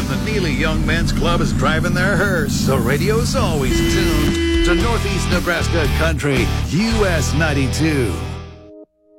when the Neely Young Men's Club is driving their hearse. The radio's always tuned to Northeast Nebraska Country, US 92.